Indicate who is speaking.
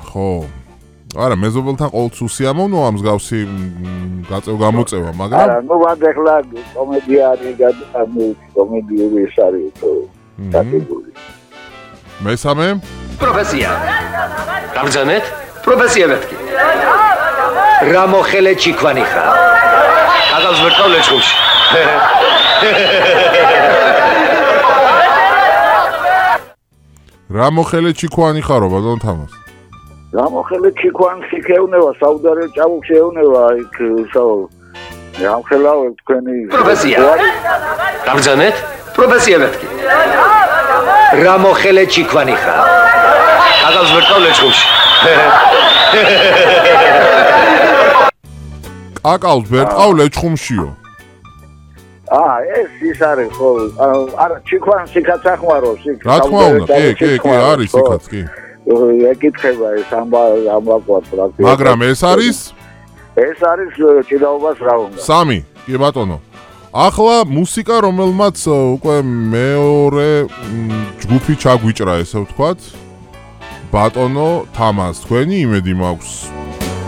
Speaker 1: ხო. არა, მეზობელთან ყოველთვის უსიამოვნოა მსგავსი გამოწევა, მაგრამ
Speaker 2: არა, ნუ ვადეხლა კომედია არის კომედიური ის არის კატეგორია.
Speaker 1: მესამე?
Speaker 3: პროფესია. გამგზავნეთ? პროფესია მეთქი. რა მოხელე ჩიქვანი ხარ? კაკავს ვერტყავ ლეჩხუმში.
Speaker 1: რა მოხელე ჩიქვანი ხარო, ბატონ თამას?
Speaker 2: რა მოხელე ჩიქვანში ქეუნება, საუდარელ ჭაბუკში ეუნება, იქ გამხელავებ თქვენი
Speaker 3: პროფესია. გამგზავნეთ? პროფესია მეთქი. რა მოხელე ჩიქვანი ხარ? კაკავს ვერტყავ ლეჩხუმში.
Speaker 1: კაკავს ვერტყავ ლეჩხუმშიო.
Speaker 2: ეს ის არის ხო, არა ჩიქვანში კაცახმაროს იქ.
Speaker 1: რა თქმა უნდა, კი, არის იქაც კი.
Speaker 2: ეკითხება ეს ამბაყვა პრაქტიკულად.
Speaker 1: მაგრამ ეს არის
Speaker 2: ჭიდაობას რა უნდა.
Speaker 1: 3, კი ბატონო. ახლა მუსიკა რომელმაც უკვე მეორე ჯგუფი ჩაგვიჭრა, ესე ვთქვათ. ბატონო თამას, თქვენი იმედი მაქვს.